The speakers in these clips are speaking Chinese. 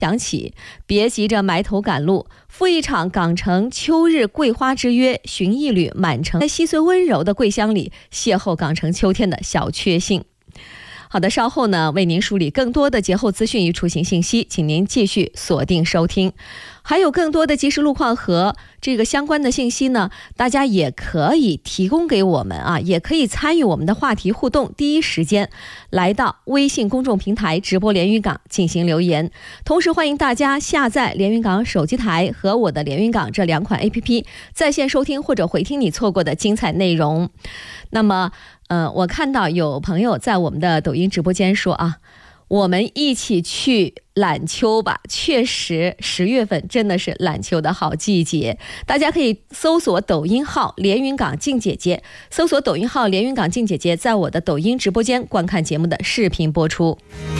想起，别急着埋头赶路，赴一场港城秋日桂花之约，寻一缕满城在细碎温柔的桂香里，邂逅港城秋天的小确幸。好的，稍后呢，为您梳理更多的节后资讯与出行信息，请您继续锁定收听。还有更多的即时路况和这个相关的信息呢，大家也可以提供给我们啊，也可以参与我们的话题互动，第一时间来到微信公众平台直播连云港进行留言。同时欢迎大家下载连云港手机台和我的连云港这2款 APP， 在线收听或者回听你错过的精彩内容。那么我看到有朋友在我们的抖音直播间说啊，我们一起去揽秋吧。确实10月份真的是揽秋的好季节，大家可以搜索抖音号连云港静姐姐，搜索抖音号连云港静姐姐，在我的抖音直播间观看节目的视频播出。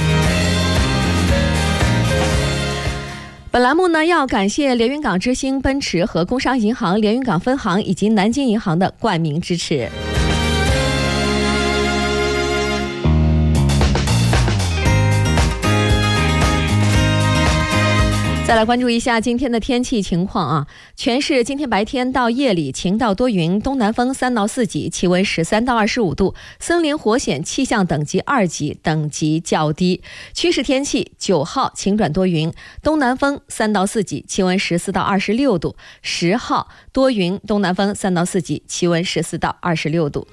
本栏目呢，要感谢连云港之星奔驰和工商银行连云港分行以及南京银行的冠名支持。再来关注一下今天的天气情况啊，全市今天白天到夜里晴到多云，东南风3到4级，气温13到25度，森林火险气象等级2级，等级较低。趋势天气9号晴转多云，东南风3到4级，气温14到26度；10号多云，东南风3到4级，气温14到26度。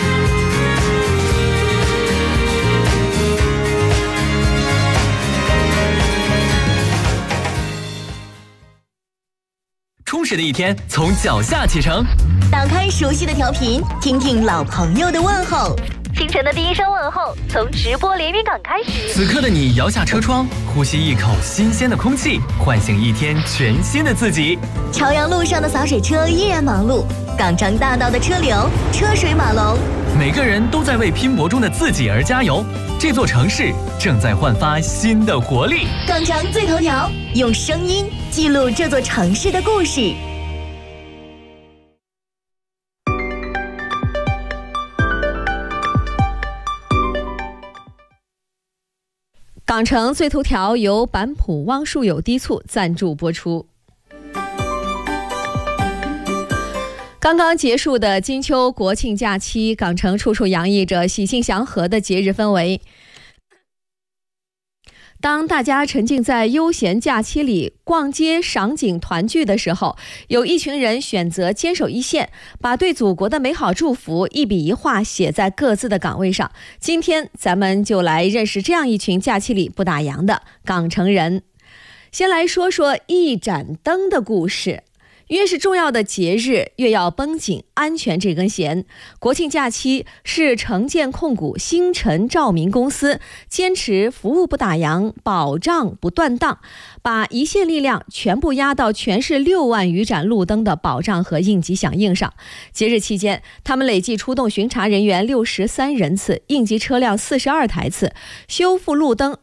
充实的一天从脚下启程， 打开熟悉的调频，听听老朋友的问候。 清晨的第一声问候从直播连云港开始。 此刻的你摇下车窗，呼吸一口新鲜的空气，唤醒一天全新的自己。 朝阳路上的洒水车依然忙碌，港城大道的车流车水马龙， 每个人都在为拼搏中的自己而加油。这座城市正在焕发新的活力。 港城最头条，用声音记录这座城市的故事。 港城最头条由板浦汪树友低醋赞助播出。刚刚结束的金秋国庆假期，港城处处洋溢着喜庆祥和的节日氛围。当大家沉浸在悠闲假期里逛街赏景团聚的时候，有一群人选择坚守一线，把对祖国的美好祝福一笔一画写在各自的岗位上。今天咱们就来认识这样一群假期里不打烊的港城人。先来说说一盏灯的故事。越是重要的节日，越要绷紧安全这根弦。国庆假期是城建控股星辰照明公司坚持服务不打烊，保障不断档，把一线力量全部压到全市6万余盏路灯的保障和应急响应上。节日期间，他们累计出动巡查人员63人次，应急车辆42台次，修复路灯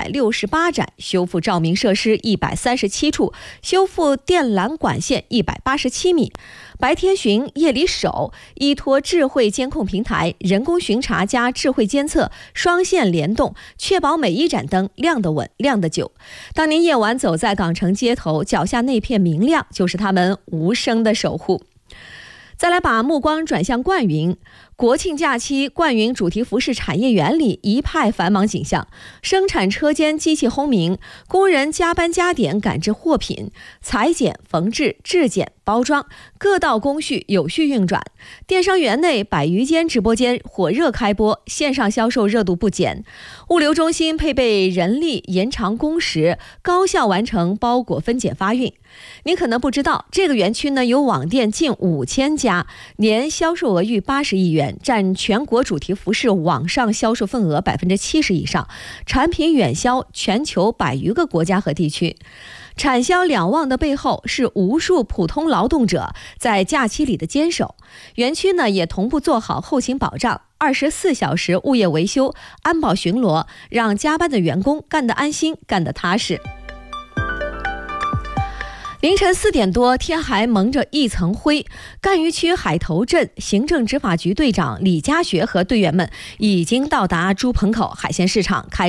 268盏，修复照明设施137处，修复电缆管线187米。白天巡，夜里守，依托智慧监控平台，人工巡查加智慧监测，双线联动，确保每一盏灯亮得稳，亮得久。当您夜晚走在港城街头，脚下那片明亮，就是他们无声的守护。再来把目光转向冠云。国庆假期，冠云主题服饰产业园里一派繁忙景象，生产车间机器轰鸣，工人加班加点赶制货品，裁剪、缝制、制剪、包装，各道工序有序运转。电商园内100余间直播间火热开播，线上销售热度不减。物流中心配备人力，延长工时，高效完成包裹分拣发运。您可能不知道，这个园区呢有网店近5000家，年销售额逾80亿元，占全国主题服饰网上销售份额70%以上，产品远销全球100余个国家和地区。产销两旺的背后是无数普通劳动者在假期里的坚守。园区呢也同步做好后勤保障，24小时物业维修、安保巡逻，让加班的员工干得安心，干得踏实。凌晨4点多，天还蒙着一层灰，赣榆区海头镇行政执法局队长李家学和队员们已经到达猪棚口海鲜市场开